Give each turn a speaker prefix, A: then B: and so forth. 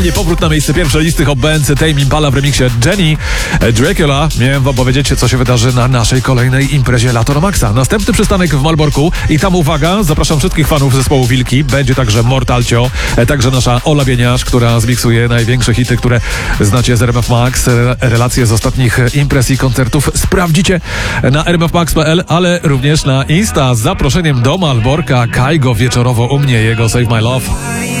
A: Powrót na miejsce pierwsze listy Hot Bands Tame Impala w remiksie Jenny Dracula. Miałem wam powiedzieć, co się wydarzy na naszej kolejnej imprezie Lato na Maxa. Następny przystanek w Malborku i tam uwaga, zapraszam wszystkich fanów zespołu Wilki. Będzie także Mortalcio, także nasza Ola Bieniasz, która zmiksuje największe hity, które znacie z RMF Max. Relacje z ostatnich imprez i koncertów sprawdzicie na rmfmax.pl, ale również na Insta z zaproszeniem do Malborka. Kajgo wieczorowo u mnie, jego Save My Love.